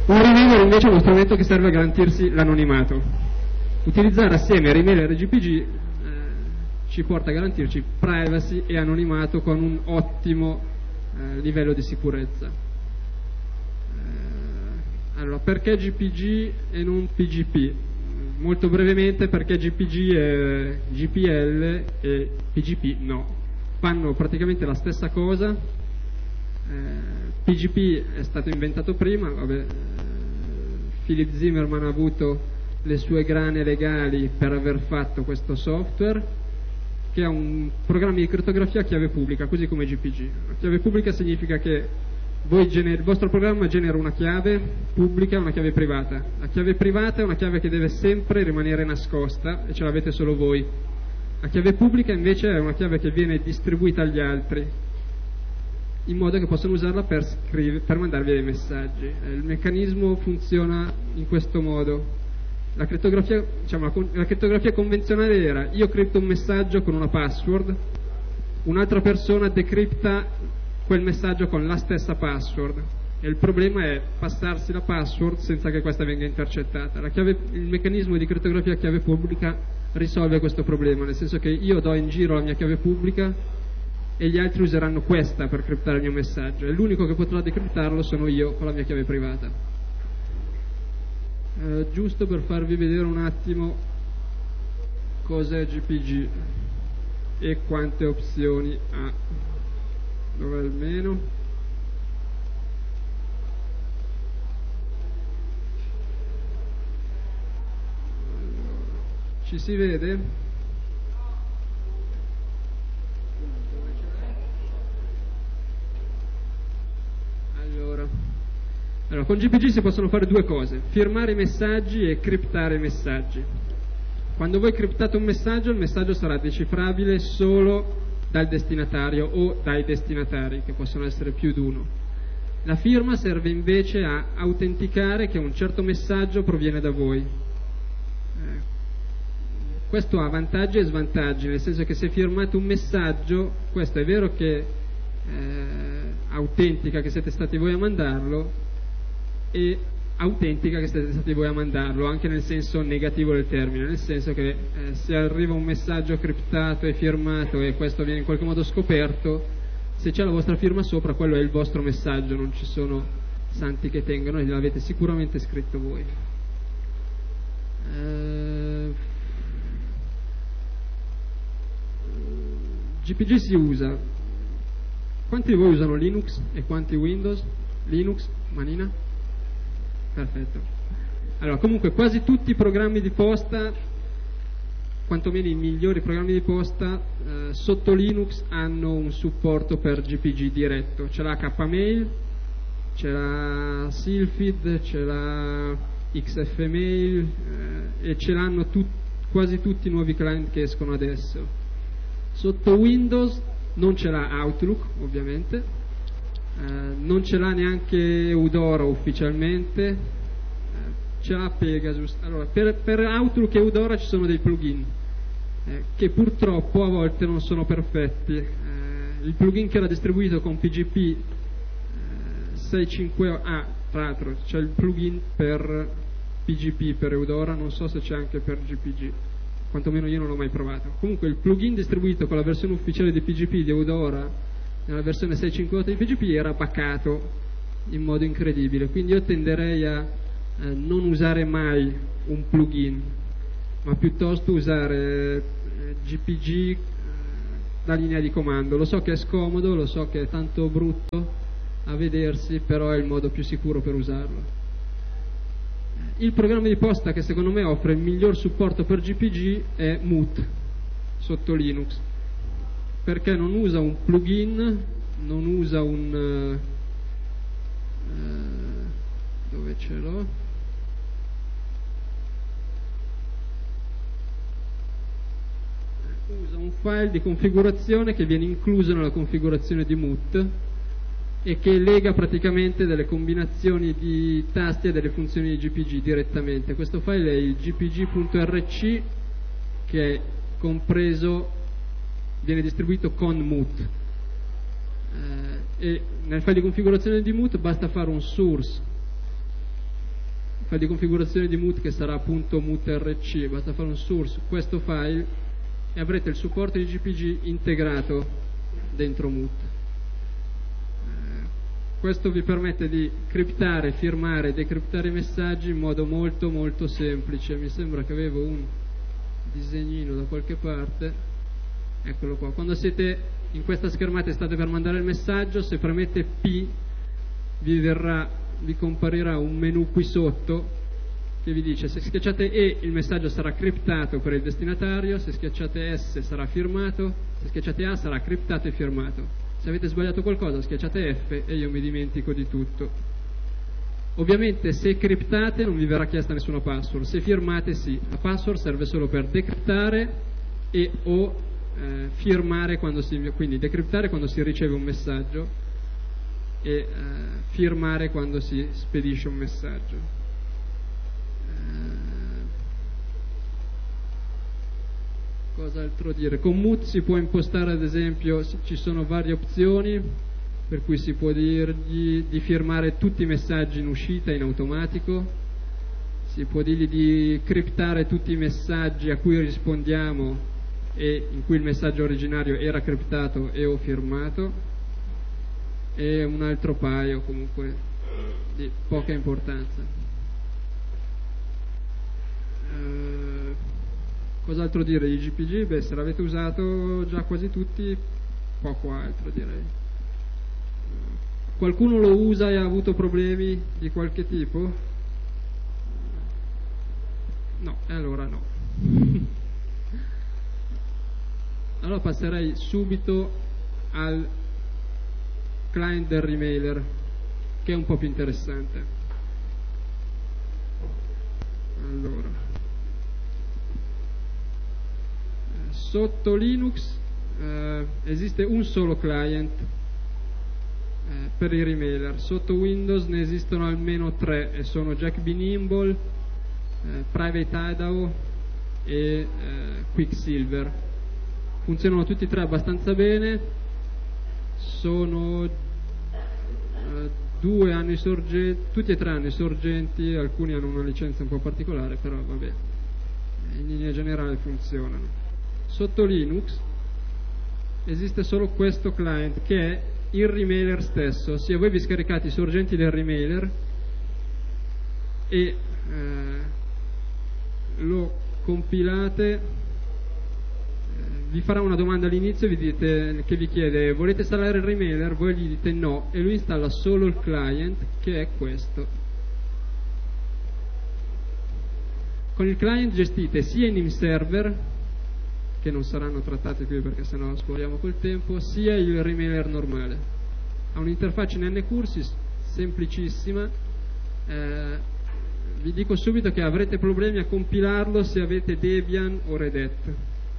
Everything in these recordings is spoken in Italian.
Un remailer invece è uno strumento che serve a garantirsi l'anonimato. Utilizzare assieme remailer e GPG ci porta a garantirci privacy e anonimato con un ottimo livello di sicurezza. Allora, perché GPG e non PGP? Molto brevemente, perché GPG è GPL e PGP no. Fanno praticamente la stessa cosa. PGP è stato inventato prima, Philip Zimmermann ha avuto le sue grane legali per aver fatto questo software, che è un programma di crittografia a chiave pubblica, così come GPG. La chiave pubblica significa che il vostro programma genera una chiave pubblica e una chiave privata. La chiave privata è una chiave che deve sempre rimanere nascosta e ce l'avete solo voi. La chiave pubblica invece è una chiave che viene distribuita agli altri, in modo che possano usarla per mandarvi dei messaggi. Il meccanismo funziona in questo modo. La crittografia convenzionale era: io cripto un messaggio con una password, un'altra persona decripta quel messaggio con la stessa password, e il problema è passarsi la password senza che questa venga intercettata. Il meccanismo di crittografia a chiave pubblica risolve questo problema, nel senso che io do in giro la mia chiave pubblica e gli altri useranno questa per criptare il mio messaggio, e l'unico che potrà decriptarlo sono io con la mia chiave privata. Giusto per farvi vedere un attimo cos'è GPG e quante opzioni ha. Dov'è il menu? Ci si vede? Allora, con GPG si possono fare due cose: firmare i messaggi e criptare i messaggi. Quando voi criptate un messaggio, il messaggio sarà decifrabile solo dal destinatario o dai destinatari, che possono essere più di uno. La firma serve invece a autenticare che un certo messaggio proviene da voi. Questo ha vantaggi e svantaggi, nel senso che se firmate un messaggio, questo è vero che autentica che siete stati voi a mandarlo, e autentica che siete stati voi a mandarlo anche nel senso negativo del termine, nel senso che se arriva un messaggio criptato e firmato e questo viene in qualche modo scoperto, se c'è la vostra firma sopra, quello è il vostro messaggio, non ci sono santi che tengano, e l'avete sicuramente scritto voi. GPG si usa. Quanti di voi usano Linux e quanti Windows? Linux, manina? Perfetto. Allora, comunque quasi tutti i programmi di posta, quantomeno i migliori programmi di posta, sotto Linux hanno un supporto per GPG diretto. C'è la KMail, c'è la Sylphid, c'è la XFmail, e ce l'hanno quasi tutti i nuovi client che escono adesso. Sotto Windows non ce l'ha Outlook, ovviamente. Non ce l'ha neanche Eudora ufficialmente, ce l'ha Pegasus. Allora, per Outlook e Eudora ci sono dei plugin che purtroppo a volte non sono perfetti. Il plugin che era distribuito con PGP 6.5, tra l'altro c'è il plugin per PGP per Eudora, non so se c'è anche per GPG, quantomeno io non l'ho mai provato. Comunque il plugin distribuito con la versione ufficiale di PGP di Eudora nella versione 6.5 di PGP era bacato in modo incredibile, quindi io tenderei a non usare mai un plugin, ma piuttosto usare GPG da linea di comando. Lo so che è scomodo, lo so che è tanto brutto a vedersi, però è il modo più sicuro per usarlo. Il programma di posta che secondo me offre il miglior supporto per GPG è Moot sotto Linux, perché non usa un plugin, non usa un dove ce l'ho? Usa un file di configurazione che viene incluso nella configurazione di Moot e che lega praticamente delle combinazioni di tasti e delle funzioni di GPG direttamente. Questo file è il gpg.rc, che è compreso, viene distribuito con Moot, e nel file di configurazione di Moot basta fare un source file di configurazione di Moot che sarà appunto mootrc, basta fare un source questo file e avrete il supporto di GPG integrato dentro Moot. Questo vi permette di criptare, firmare e decriptare i messaggi in modo molto molto semplice. Mi sembra che avevo un disegnino da qualche parte, eccolo qua. Quando siete in questa schermata e state per mandare il messaggio, se premete P vi comparirà un menu qui sotto che vi dice: se schiacciate E il messaggio sarà criptato per il destinatario, se schiacciate S sarà firmato, se schiacciate A sarà criptato e firmato. Se avete sbagliato qualcosa schiacciate F e io mi dimentico di tutto. Ovviamente se criptate non vi verrà chiesta nessuna password, se firmate sì. La password serve solo per decriptare e o firmare quando quindi decriptare quando si riceve un messaggio e firmare quando si spedisce un messaggio. Cos'altro dire? Con Moot si può impostare, ad esempio, ci sono varie opzioni per cui si può dirgli di firmare tutti i messaggi in uscita in automatico, si può dirgli di criptare tutti i messaggi a cui rispondiamo e in cui il messaggio originario era criptato e o firmato, e un altro paio comunque di poca importanza. Cos'altro dire di GPG? Beh, se l'avete usato già quasi tutti, poco altro direi. Qualcuno lo usa e ha avuto problemi di qualche tipo? No, allora no. Allora passerei subito al client del remailer, che è un po' più interessante. Allora, sotto Linux esiste un solo client per i remailer. Sotto Windows ne esistono almeno 3 e sono JackB Nimble, Private Idaho e Quicksilver. Funzionano tutti e 3 abbastanza bene, sono tutti e 3 hanno i sorgenti, alcuni hanno una licenza un po' particolare, però vabbè, in linea generale funzionano. Sotto Linux esiste solo questo client che è il remailer stesso, ossia voi vi scaricate i sorgenti del remailer e lo compilate, vi farà una domanda all'inizio che vi chiede: volete installare il remailer? Voi gli dite no e lui installa solo il client, che è questo. Con il client gestite sia i name server, che non saranno trattati qui perché sennò esploriamo col tempo, sia il remailer normale. Ha un'interfaccia in N-Cursis semplicissima. Vi dico subito che avrete problemi a compilarlo se avete Debian o Red Hat,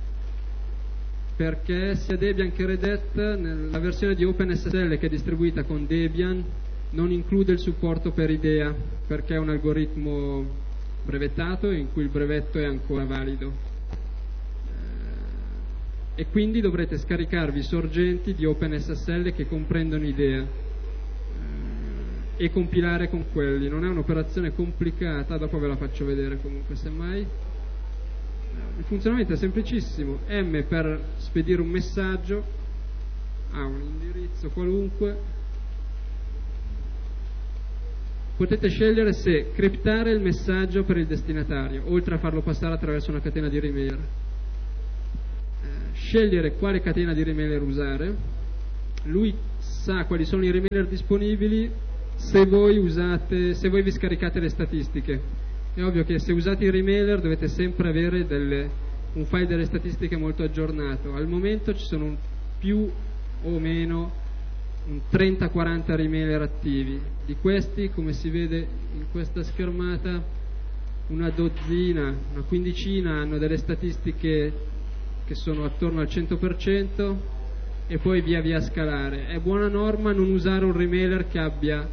perché sia Debian che Red Hat, la versione di OpenSSL che è distribuita con Debian non include il supporto per IDEA, perché è un algoritmo brevettato in cui il brevetto è ancora valido. E quindi dovrete scaricarvi sorgenti di OpenSSL che comprendono IDEA e compilare con quelli. Non è un'operazione complicata, dopo ve la faccio vedere comunque semmai. Il funzionamento è semplicissimo. M per spedire un messaggio a un indirizzo qualunque. Potete scegliere se criptare il messaggio per il destinatario, oltre a farlo passare attraverso una catena di remailer. Scegliere quale catena di remailer usare. Lui sa quali sono i remailer disponibili se voi vi scaricate le statistiche. È ovvio che se usate i remailer dovete sempre avere un file delle statistiche molto aggiornato. Al momento ci sono più o meno un 30-40 remailer attivi. Di questi, come si vede in questa schermata, una dozzina, una quindicina hanno delle statistiche che sono attorno al 100% e poi via via scalare. È buona norma non usare un remailer che abbia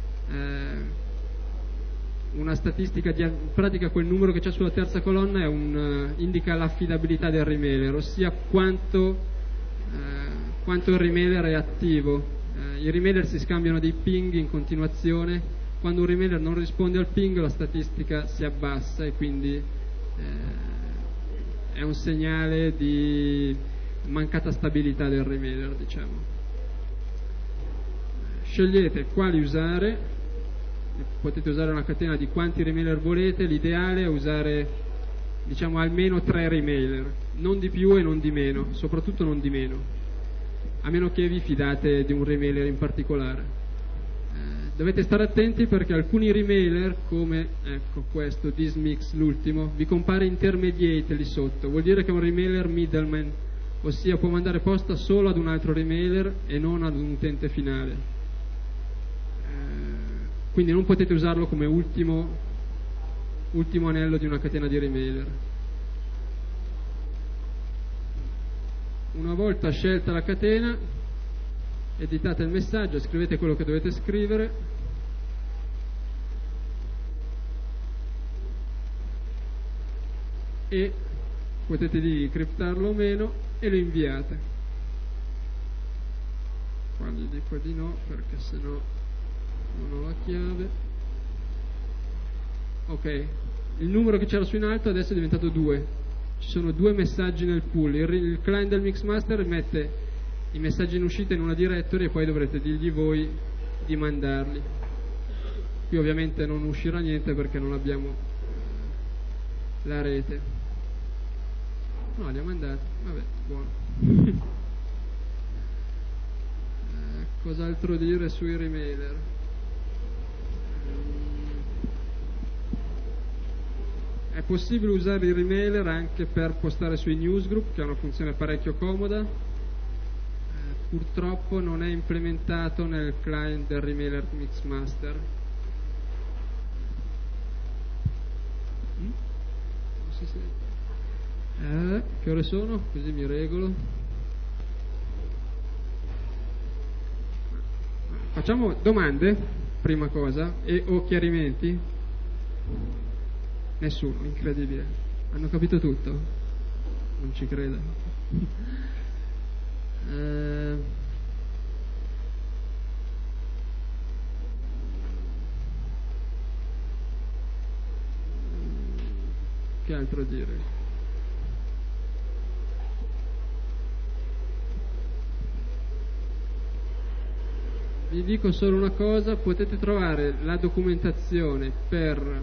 una statistica in pratica quel numero che c'è sulla terza colonna indica l'affidabilità del remailer, ossia quanto il remailer è attivo. I remailer si scambiano dei ping in continuazione quando un remailer non risponde al ping la statistica si abbassa e quindi è un segnale di mancata stabilità del remailer, diciamo. Scegliete quali usare, potete usare una catena di quanti remailer volete, l'ideale è usare, diciamo, almeno 3 remailer, non di più e non di meno, soprattutto non di meno, a meno che vi fidate di un remailer in particolare. Dovete stare attenti perché alcuni remailer, come ecco questo thismix, l'ultimo, vi compare intermediate lì sotto, vuol dire che è un remailer middleman, ossia può mandare posta solo ad un altro remailer e non ad un utente finale. Quindi non potete usarlo come ultimo anello di una catena di remailer. Una volta scelta la catena, editate il messaggio, scrivete quello che dovete scrivere e potete di criptarlo o meno e lo inviate. Qua gli dico di no perché sennò non ho la chiave. Ok, il numero che c'era su in alto adesso è diventato 2. Ci sono 2 messaggi nel pool. Il client del Mixmaster mette i messaggi in uscita in una directory e poi dovrete dirgli voi di mandarli. Qui ovviamente non uscirà niente perché non abbiamo la rete. No, li ha mandati, vabbè, buono. Cos'altro dire sui remailer? È possibile usare i remailer anche per postare sui newsgroup, che è una funzione parecchio comoda. Purtroppo non è implementato nel client del remailer Mixmaster. Non so se... che ore sono? Così mi regolo. Facciamo domande, prima cosa, o chiarimenti? Nessuno, incredibile. Hanno capito tutto? Non ci credo. Che altro dire? Vi dico solo una cosa, potete trovare la documentazione per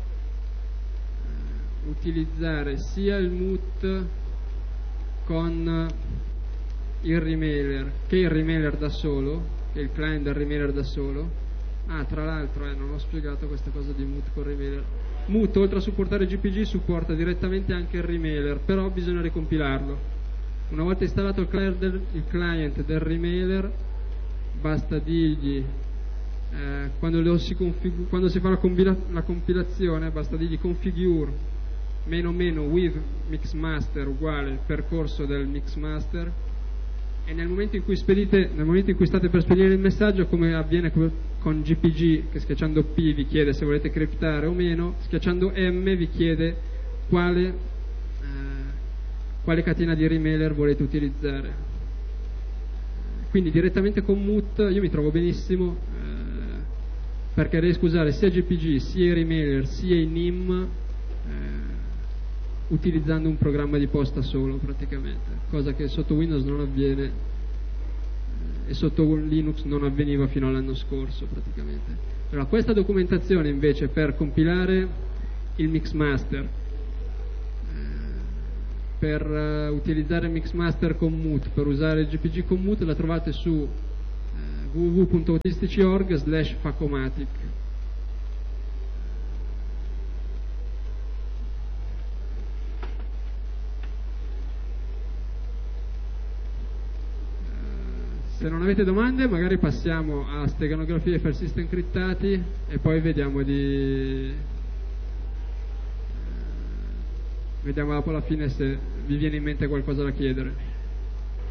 utilizzare sia il MUT con il remailer che il remailer da solo, che il client del remailer da solo. Tra l'altro non ho spiegato questa cosa di MUT con remailer. MUT, oltre a supportare GPG, supporta direttamente anche il remailer, però bisogna ricompilarlo. Una volta installato il client del remailer, basta dirgli quando si fa la compilazione, basta dirgli configure -with mixmaster uguale percorso del mixmaster, e nel momento in cui state per spedire il messaggio, come avviene con GPG, che schiacciando P vi chiede se volete criptare o meno, schiacciando M vi chiede quale catena di remailer volete utilizzare. Quindi direttamente con MUT io mi trovo benissimo, perché riesco a usare sia GPG sia i remailer sia i NIM utilizzando un programma di posta solo, praticamente, cosa che sotto Windows non avviene e sotto Linux non avveniva fino all'anno scorso, praticamente. Allora, questa documentazione invece per compilare il Mixmaster, per utilizzare Mixmaster con MUT, per usare il GPG con MUT, la trovate su www.autistici.org/facomatic. Se non avete domande, magari passiamo a steganografia e file system criptati e poi vediamo dopo alla fine se vi viene in mente qualcosa da chiedere.